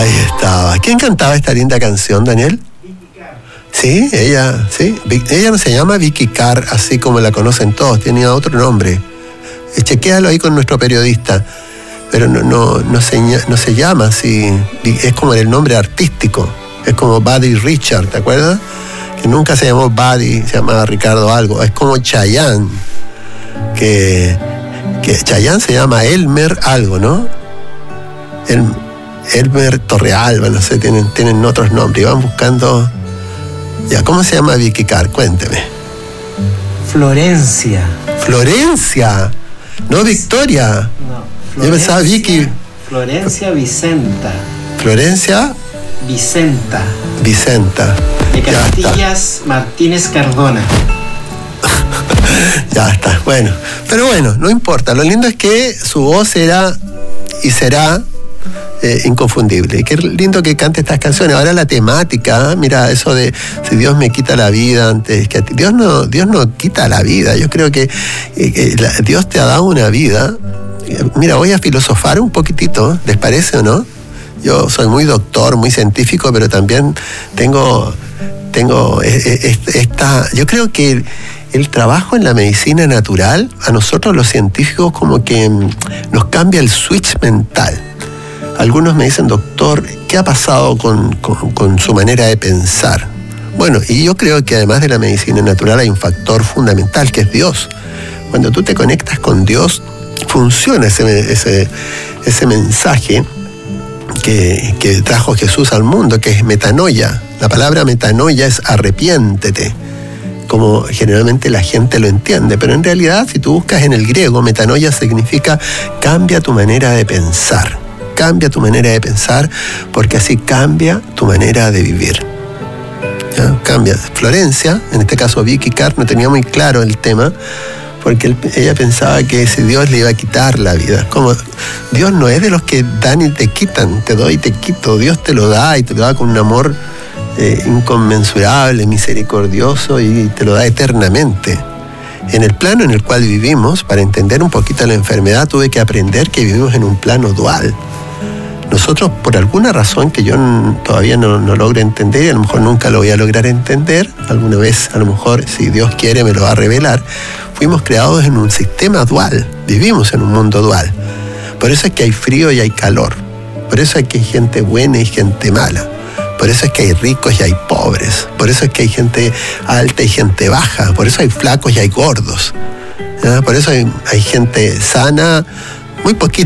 Ahí estaba. ¿Quién cantaba esta linda canción, Daniel? Sí, ella, sí. Ella no se llama Vicky Carr, así como la conocen todos, tenía otro nombre. Chequéalo ahí con nuestro periodista. Pero no se llama así, es como el nombre artístico. Es como Buddy Richard, ¿te acuerdas? Que nunca se llamó Buddy, se llamaba Ricardo algo. Es como Chayanne, que Chayanne se llama Elmer algo, ¿no? Elmer Torrealba, no sé, tienen otros nombres. Y van buscando... Ya, ¿cómo se llama Vicky Carr? Cuénteme. Florencia. ¿Florencia? No, Victoria. No, Florencia. Yo pensaba Vicky. Florencia Vicenta. ¿Florencia? Vicenta. De Castillas Martínez Cardona. Ya está, bueno. Pero bueno, no importa. Lo lindo es que su voz era y será inconfundible. Y qué lindo que cante estas canciones. Ahora la temática, mira, eso de si Dios me quita la vida antes que a ti. Dios no quita la vida. Yo creo que Dios te ha dado una vida. Mira, voy a filosofar un poquitito, ¿les parece o no? Yo soy muy doctor, muy científico, pero también tengo esta... Yo creo que el trabajo en la medicina natural, a nosotros los científicos como que nos cambia el switch mental. Algunos me dicen, doctor, ¿qué ha pasado con su manera de pensar? Bueno, y yo creo que además de la medicina natural hay un factor fundamental que es Dios. Cuando tú te conectas con Dios, funciona ese mensaje que trajo Jesús al mundo, que es metanoia. La palabra metanoia es arrepiéntete, como generalmente la gente lo entiende, pero en realidad si tú buscas en el griego, metanoia significa cambia tu manera de pensar. Cambia tu manera de pensar, porque así cambia tu manera de vivir. ¿Ya? Cambia. Florencia, en este caso Vicky Carr, no tenía muy claro el tema, porque ella pensaba que si Dios le iba a quitar la vida. Como Dios no es de los que dan y te quitan, te doy y te quito. Dios te lo da y te lo da con un amor inconmensurable, misericordioso, y te lo da eternamente. En el plano en el cual vivimos, para entender un poquito la enfermedad, tuve que aprender que vivimos en un plano dual. Nosotros, por alguna razón que yo todavía no logro entender, y a lo mejor nunca lo voy a lograr entender, alguna vez, a lo mejor, si Dios quiere, me lo va a revelar, fuimos creados en un sistema dual, vivimos en un mundo dual. Por eso es que hay frío y hay calor, por eso es que hay gente buena y gente mala, por eso es que hay ricos y hay pobres, por eso es que hay gente alta y gente baja, por eso hay flacos y hay gordos, ¿ya? Por eso hay gente sana, muy poquito.